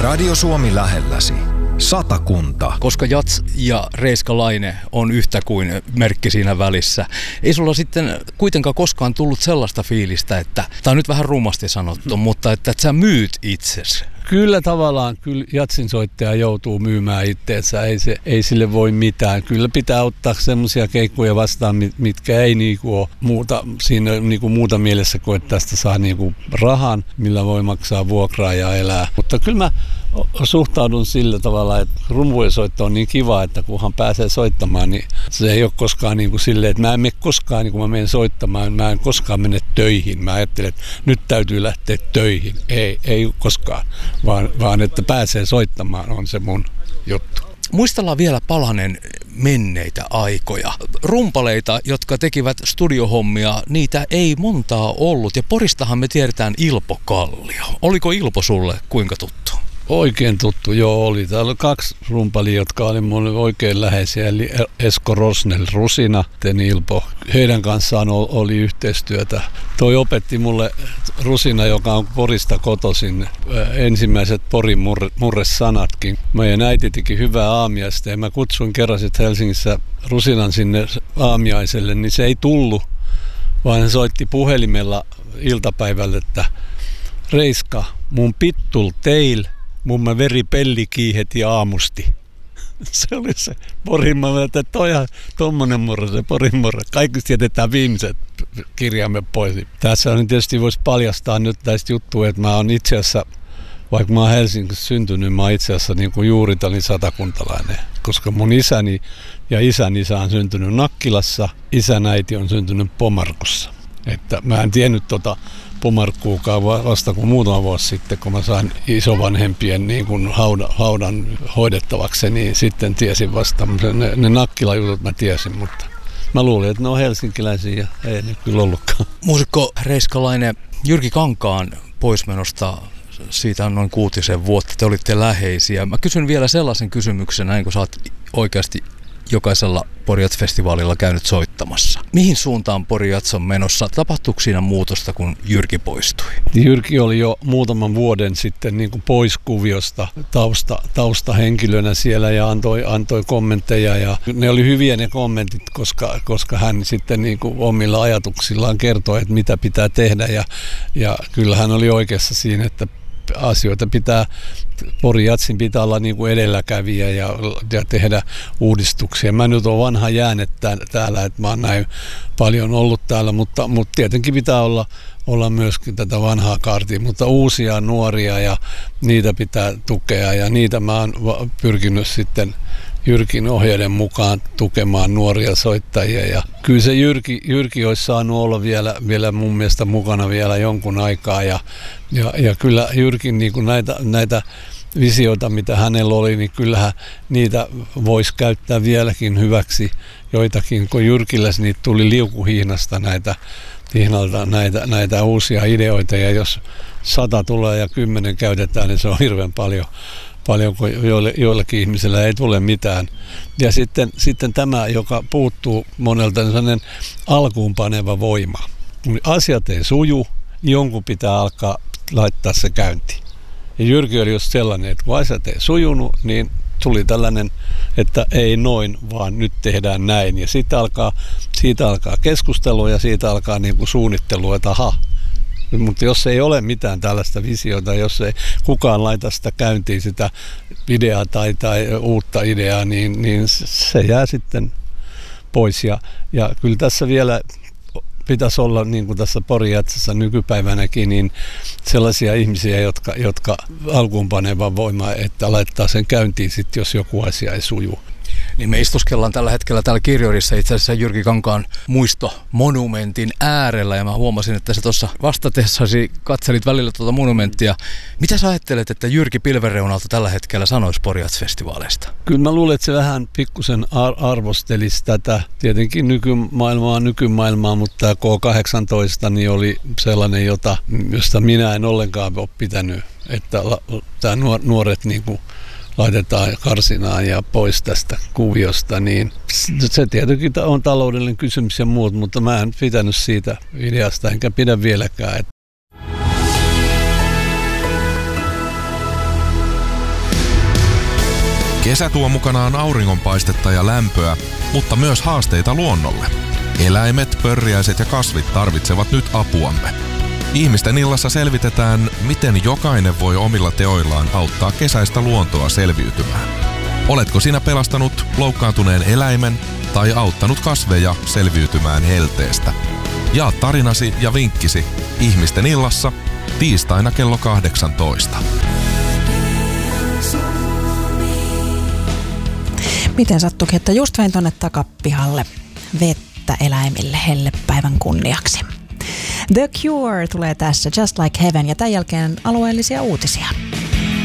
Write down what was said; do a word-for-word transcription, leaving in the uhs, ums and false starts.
Radio Suomi lähelläsi. Satakunta. Koska Jats ja Reiska Laine on yhtä kuin merkki siinä välissä. Ei sulla sitten kuitenkaan koskaan tullut sellaista fiilistä, että, tämä on nyt vähän rumasti sanottu, mutta että, että sä myyt itsesi. Kyllä tavallaan, kyllä Jatsin soittaja joutuu myymään itteensä, ei, se, ei sille voi mitään. Kyllä pitää ottaa semmoisia keikkoja vastaan, mitkä ei niinku ole muuta, siinä niinku muuta mielessä kuin, että tästä saa niinku rahan, millä voi maksaa vuokraa ja elää. Mutta kyllä mä suhtaudun sillä tavalla, että rumpujen soitto on niin kiva, että kunhan pääsee soittamaan, niin se ei ole koskaan niin kuin silleen, että mä en mene koskaan, niin kun mä menen soittamaan, mä en koskaan mene töihin. Mä ajattelen, että nyt täytyy lähteä töihin. Ei, ei koskaan, vaan, vaan että pääsee soittamaan on se mun juttu. Muistellaan vielä palanen menneitä aikoja. Rumpaleita, jotka tekivät studiohommia, niitä ei montaa ollut. Ja Poristahan me tiedetään Ilpo Kallio. Oliko Ilpo sulle kuinka tuttu? Oikein tuttu, joo oli. Täällä oli kaksi rumpalia, jotka oli mulle oikein läheisiä, eli Esko Rosnell Rusina ja Ilpo. Heidän kanssaan oli yhteistyötä. Toi opetti mulle Rusina, joka on Porista kotoisin, ensimmäiset Porin murre, murresanatkin. Meidän äiti teki hyvää aamiaista ja mä kutsuin kerran sitten Helsingissä Rusinan sinne aamiaiselle, niin se ei tullut, vaan hän soitti puhelimella iltapäivällä, että Reiska, mun pittul teil, mun mä veri pelli kiiheti aamusti. Se oli se Porin murre, että toihan tommonen murre, se Porin murre. Kaikista jätetään viimeiset kirjaimet pois. Tässä on tietysti voisi paljastaa nyt tästä juttua, että mä oon itse asiassa, vaikka mä oon Helsingissä syntynyt, mä oon itse asiassa niin kuin juuritani satakuntalainen. Koska mun isäni ja isän isä on syntynyt Nakkilassa, isän äiti on syntynyt Pomarkussa. Että mä en tiennyt tota Pomarkkuukaan vasta kuin muutama vuosi sitten, kun mä sain isovanhempien niin kuin haudan, haudan hoidettavaksi, niin sitten tiesin vasta. Ne, ne Nakkila-jutut mä tiesin, mutta mä luulin, että ne on helsinkiläisiä ja ei ne kyllä ollutkaan. Muusikko Reiska Laine, Jyrki Kankaan poismenosta, siitä on noin kuutisen vuotta, te olitte läheisiä. Mä kysyn vielä sellaisen kysymyksen, näin kun sä oot oikeasti jokaisella Pori Jats-festivaalilla käynyt soittamassa. Mihin suuntaan Pori Jats on menossa? Tapahtuiko siinä muutosta, kun Jyrki poistui? Jyrki oli jo muutaman vuoden sitten niin kuin pois kuviosta tausta, taustahenkilönä siellä ja antoi, antoi kommentteja. Ja ne oli hyviä ne kommentit, koska, koska hän sitten niin kuin omilla ajatuksillaan kertoi, että mitä pitää tehdä. Ja, ja kyllä hän oli oikeassa siinä, että asioita pitää, Pori Jatsin pitää olla niin kuin edelläkävijä ja, ja tehdä uudistuksia. Mä nyt olen vanha jäänet täällä, että mä oon näin paljon ollut täällä, mutta, mutta tietenkin pitää olla, olla myöskin tätä vanhaa kaartia, mutta uusia nuoria ja niitä pitää tukea ja niitä mä oon pyrkinyt sitten Jyrkin ohjeiden mukaan tukemaan nuoria soittajia. Ja kyllä se Jyrki, Jyrki olisi saanut olla vielä, vielä mun mielestä mukana vielä jonkun aikaa. Ja, ja, ja kyllä Jyrkin niin kuin näitä, näitä visioita, mitä hänellä oli, niin kyllähän niitä voisi käyttää vieläkin hyväksi joitakin. Kun Jyrkillä niitä tuli liukuhihnasta näitä, hihnalta näitä, näitä uusia ideoita. Ja jos sata tulee ja kymmenen käytetään, niin se on hirveän paljon. Paljon, kun joille, joillekin ihmisillä ei tule mitään. Ja sitten, sitten tämä, joka puuttuu monelta, niin sellainen alkuunpaneva voima. Kun asiat ei suju, jonkun pitää alkaa laittaa se käyntiin. Ja Jyrki oli just sellainen, että kun asiat ei sujunut, niin tuli tällainen, että ei noin, vaan nyt tehdään näin. Ja siitä alkaa, siitä alkaa keskustelua ja siitä alkaa niin kuin suunnittelua, että aha. Mutta jos ei ole mitään tällaista visiota, jos ei kukaan laita sitä käyntiin, sitä ideaa tai, tai uutta ideaa, niin, niin se jää sitten pois. Ja, ja kyllä tässä vielä pitäisi olla, niin kuin tässä Pori Jatsissa nykypäivänäkin, niin sellaisia ihmisiä, jotka, jotka alkuunpanevan voimaa, että laittaa sen käyntiin sitten, jos joku asia ei suju. Niin me istuskellaan tällä hetkellä täällä Kirjorissa itse asiassa Jyrki Kankaan muistomonumentin äärellä ja mä huomasin, että sä tuossa vastatessasi katselit välillä tuota monumenttia. Mitä sä ajattelet, että Jyrki pilvenreunalta tällä hetkellä sanoisi Pori Jats-festivaaleista? Kyllä mä luulen, että se vähän pikkusen ar- arvostelisi tätä. Tietenkin nykymaailmaa on nykymaailmaa, mutta tämä K kahdeksantoista niin oli sellainen, jota, josta minä en ollenkaan ole pitänyt, että tämä nuoret niin kuin laitetaan karsinaan ja pois tästä kuviosta, niin se tietenkin on taloudellinen kysymys ja muut, mutta mä en pitänyt siitä ideasta, enkä pidä vieläkään. Kesä tuo mukanaan auringonpaistetta ja lämpöä, mutta myös haasteita luonnolle. Eläimet, pörriäiset ja kasvit tarvitsevat nyt apuamme. Ihmisten illassa selvitetään, miten jokainen voi omilla teoillaan auttaa kesäistä luontoa selviytymään. Oletko sinä pelastanut loukkaantuneen eläimen tai auttanut kasveja selviytymään helteestä? Jaa tarinasi ja vinkkisi Ihmisten illassa tiistaina kello kahdeksantoista. Miten sattuikin, että just vein tonne takapihalle vettä eläimille hellepäivän kunniaksi. The Cure tulee tässä, Just Like Heaven, ja tämän jälkeen alueellisia uutisia.